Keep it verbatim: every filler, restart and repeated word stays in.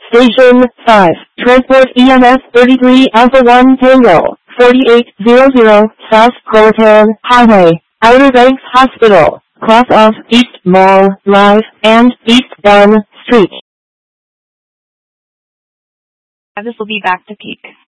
Station five, Transport E M S thirty-three Alpha one Tango, forty-eight hundred South Croatan Highway, Outer Banks Hospital, cross off East Mall Drive and East Dunn Street. This will be back to peak.